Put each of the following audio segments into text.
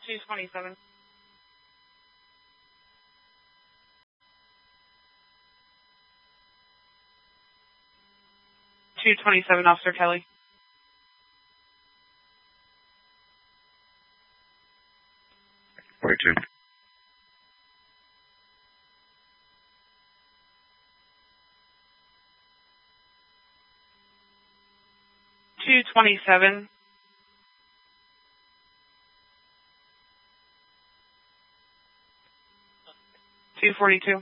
227. 227, Officer Kelly. .42. .227. .242.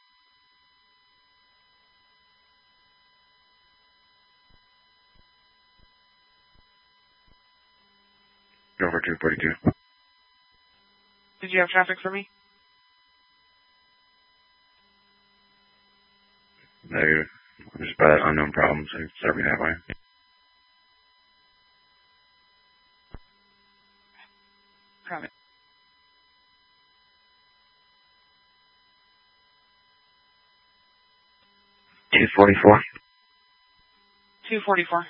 Over 242. Did you have traffic for me? Negative. Just by that unknown problem, so serve me that way. Got it. .244. 244.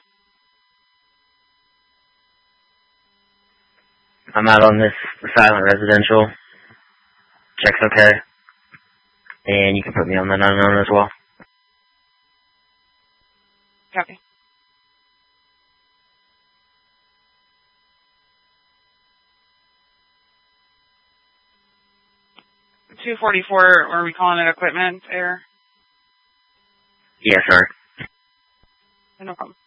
I'm out on this silent residential. Check's okay. And you can put me on that unknown as well. Copy. .244, are we calling it equipment, air? Yes, sir. No problem.